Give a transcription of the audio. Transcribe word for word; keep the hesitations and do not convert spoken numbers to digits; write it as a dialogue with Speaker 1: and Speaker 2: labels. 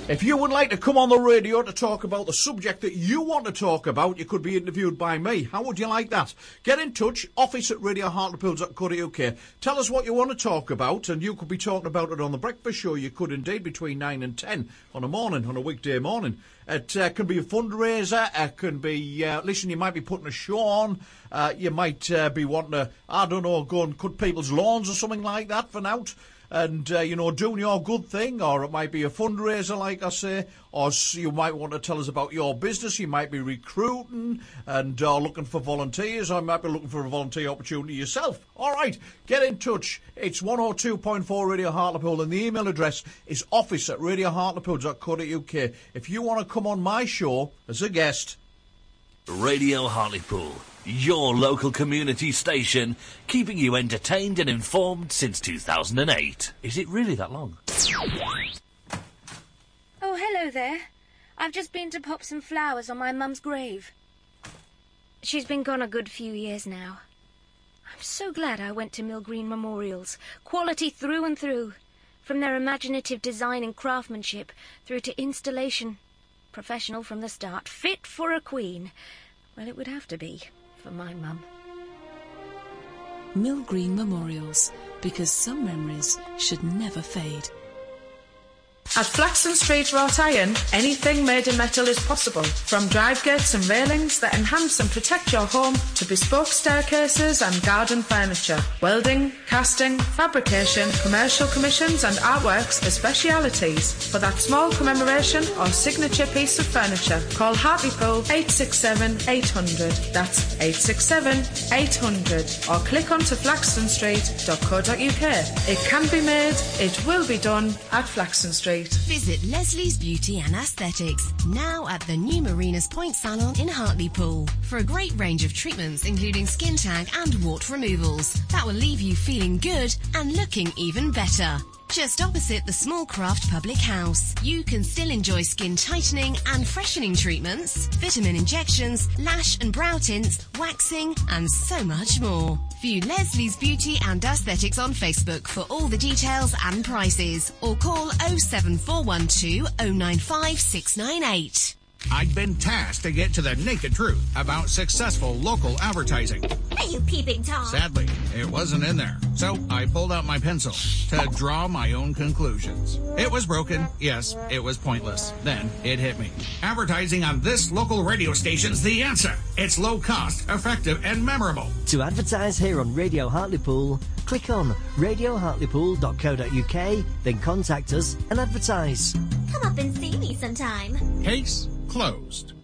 Speaker 1: If you would like to come on the radio to talk about the subject that you want to talk about, you could be interviewed by me. How would you like that? Get in touch, office at radio hartlepool dot co dot uk. Tell us what you want to talk about, and you could be talking about it on the breakfast show. You could indeed, between nine and ten on a morning, on a weekday morning. It uh, can be a fundraiser. It can be, uh, listen, you might be putting a show on. Uh, you might uh, be wanting to, I don't know, go and cut people's lawns or something like that for now. And, uh, you know, doing your good thing, or it might be a fundraiser, like I say, or you might want to tell us about your business. You might be recruiting and uh, looking for volunteers, or you might be looking for a volunteer opportunity yourself. All right, get in touch. It's one oh two point four Radio Hartlepool, and the email address is office at radio hartlepool dot co dot uk. If you want to come on my show as a guest.
Speaker 2: Radio Hartlepool, your local community station, keeping you entertained and informed since two thousand eight. Is it really that long?
Speaker 3: Oh, hello there. I've just been to pop some flowers on my mum's grave. She's been gone a good few years now. I'm so glad I went to Mill Green Memorials. Quality through and through. From their imaginative design and craftsmanship through to installation. Professional from the start. Fit for a queen. Well, it would have to be for my mum.
Speaker 4: Mill Green Memorials, because some memories should never fade.
Speaker 5: At Flaxton Street Wrought Iron, anything made in metal is possible. From drive gates and railings that enhance and protect your home to bespoke staircases and garden furniture. Welding, casting, fabrication, commercial commissions and artworks are specialities. For that small commemoration or signature piece of furniture, call Hartlepool eight six seven eight hundred. That's eight six seven eight hundred. Or click onto flaxton street dot co dot uk. It can be made, it will be done at Flaxton Street.
Speaker 6: Visit Leslie's Beauty and Aesthetics, now at the new Marinas Point Salon in Hartlepool, for a great range of treatments including skin tag and wart removals that will leave you feeling good and looking even better. Just opposite the Small Craft Public House, you can still enjoy skin tightening and freshening treatments, vitamin injections, lash and brow tints, waxing, and so much more. View Leslie's Beauty and Aesthetics on Facebook for all the details and prices, or call oh seven four one two oh nine five six nine eight.
Speaker 7: I'd been tasked to get to the naked truth about successful local advertising.
Speaker 8: Are you peeping Tom?
Speaker 7: Sadly, it wasn't in there. So I pulled out my pencil to draw my own conclusions. It was broken. Yes, it was pointless. Then it hit me. Advertising on this local radio station's the answer. It's low cost, effective, and memorable.
Speaker 9: To advertise here on Radio Hartlepool, click on radio hartlepool dot co dot uk, then contact us and advertise.
Speaker 8: Come up and see me sometime.
Speaker 7: Case closed.